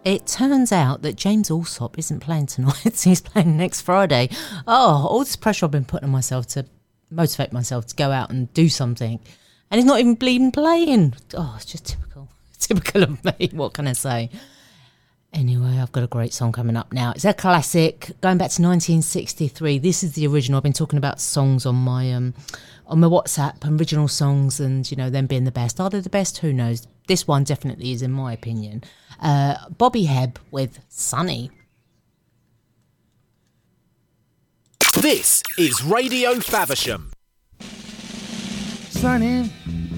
It turns out that James Allsop isn't playing tonight. He's playing next Friday. Oh, all this pressure I've been putting on myself to motivate myself to go out and do something. And he's not even bleeding playing. Oh, it's just typical. Typical of me. What can I say? Anyway, I've got a great song coming up now. It's a classic, going back to 1963. This is the original. I've been talking about songs on my WhatsApp, original songs, and, you know, them being the best. Are they the best? Who knows? This one definitely is, in my opinion. Bobby Hebb with Sunny. This is Radio Faversham. Sunny,